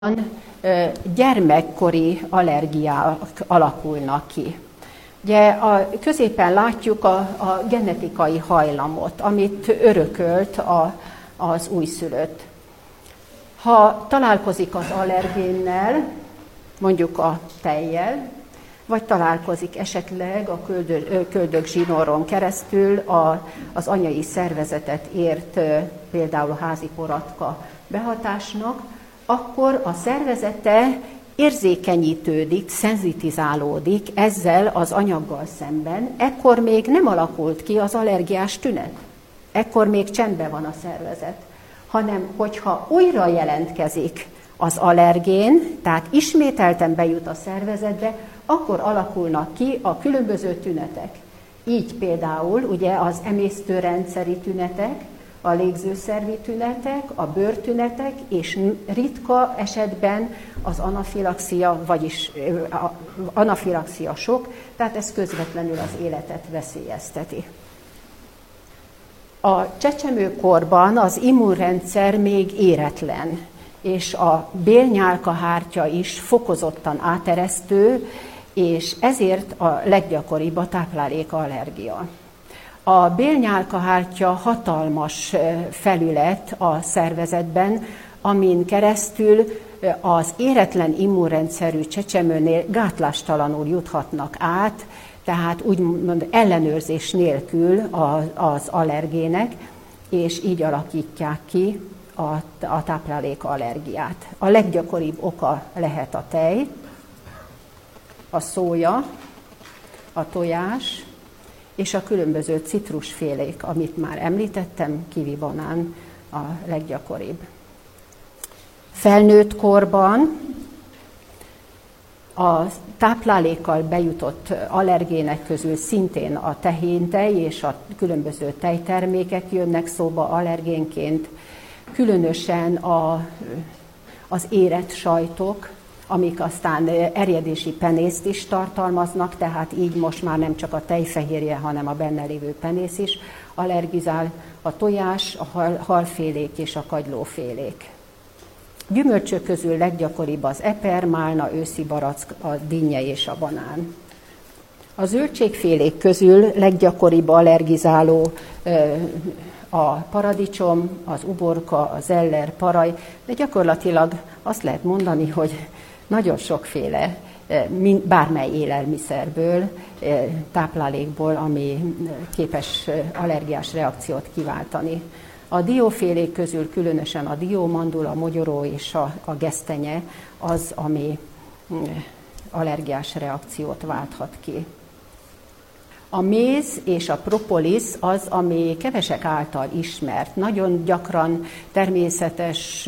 gyermekkori allergiák alakulnak ki. Ugye a középen látjuk a genetikai hajlamot, amit örökölt az újszülött. Ha találkozik az allergénnel, mondjuk a tejjel, vagy találkozik esetleg a köldögzsinóron keresztül az anyai szervezetet ért például házi poratka behatásnak, akkor a szervezete érzékenyítődik, szenzitizálódik ezzel az anyaggal szemben. Ekkor még nem alakult ki az allergiás tünet. Ekkor még csendben van a szervezet. Hanem, hogyha újra jelentkezik az allergén, tehát ismételten bejut a szervezetbe, akkor alakulnak ki a különböző tünetek. Így például ugye az emésztőrendszeri tünetek, a légzőszervi tünetek, a bőrtünetek, és ritka esetben az anafilaxia, vagyis anafilaxia sok, tehát ez közvetlenül az életet veszélyezteti. A csecsemőkorban az immunrendszer még éretlen, és a bélnyálkahártya is fokozottan áteresztő, és ezért a leggyakoribb a táplálékallergia. A bélnyálkahártya hatalmas felület a szervezetben, amin keresztül az éretlen immunrendszerű csecsemőnél gátlástalanul juthatnak át, tehát úgymond ellenőrzés nélkül az allergének, és így alakítják ki a táplálékallergiát. A leggyakoribb oka lehet a tej, a szója, a tojás, és a különböző citrusfélék, amit már említettem, kiwi, banán a leggyakoribb. Felnőtt korban a táplálékkal bejutott allergének közül szintén a tehéntej és a különböző tejtermékek jönnek szóba allergénként, különösen az érett sajtok, amik aztán erjedési penészt is tartalmaznak, tehát így most már nem csak a tejfehérje, hanem a benne lévő penész is allergizál, a tojás, a halfélék és a kagylófélék. Gyümölcsök közül leggyakoribb az eper, málna, őszi barack, a dinnye és a banán. A zöldségfélék közül leggyakoribb allergizáló a paradicsom, az uborka, a zeller, paraj, de gyakorlatilag azt lehet mondani, hogy nagyon sokféle, bármely élelmiszerből, táplálékból, ami képes allergiás reakciót kiváltani. A diófélék közül különösen a diómandul, a mogyoró és a gesztenye az, ami allergiás reakciót válthat ki. A méz és a propolis az, ami kevesek által ismert. Nagyon gyakran természetes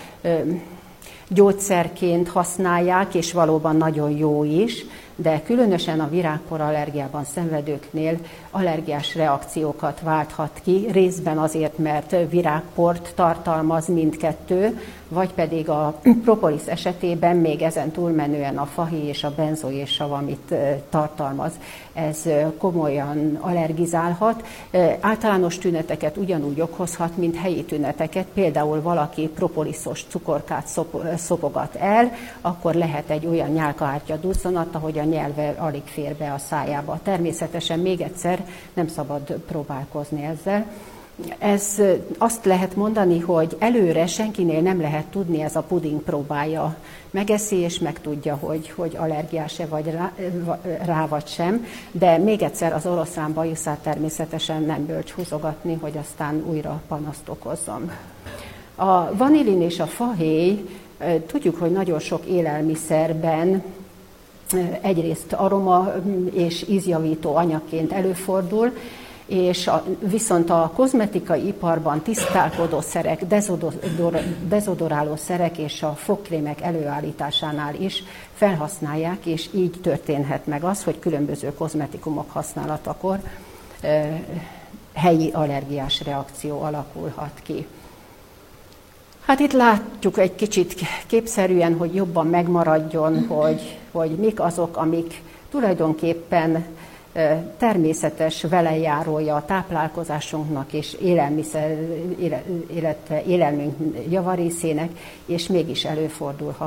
gyógyszerként használják, és valóban nagyon jó is, de különösen a virágpor allergiában szenvedőknél allergiás reakciókat válthat ki, részben azért, mert virágport tartalmaz mindkettő, vagy pedig a propolis esetében még ezen túlmenően a fahéj és a benzoilsav, amit tartalmaz, ez komolyan allergizálhat. Általános tüneteket ugyanúgy okozhat, mint helyi tüneteket, például valaki propoliszos cukorkát szopogat el, akkor lehet egy olyan nyálkahártya duzzanat, ahogy a nyelve alig fér be a szájába. Természetesen még egyszer nem szabad próbálkozni ezzel. Ez azt lehet mondani, hogy előre senkinél nem lehet tudni, ez a puding próbája megeszi, és megtudja, hogy allergiás-e vagy rá vagy sem, de még egyszer az oroszlán bajuszát természetesen nem bölcs húzogatni, hogy aztán újra panaszt okozzon. A vanilin és a fahéj, tudjuk, hogy nagyon sok élelmiszerben egyrészt aroma és ízjavító anyagként előfordul, és viszont a kozmetikai iparban tisztálkodó szerek, dezodoráló szerek és a fogkrémek előállításánál is felhasználják, és így történhet meg az, hogy különböző kozmetikumok használatakor helyi allergiás reakció alakulhat ki. Hát itt látjuk egy kicsit képszerűen, hogy jobban megmaradjon, hogy mik azok, amik tulajdonképpen természetes velejárója a táplálkozásunknak és élelmünk javarészének, és mégis előfordulhat,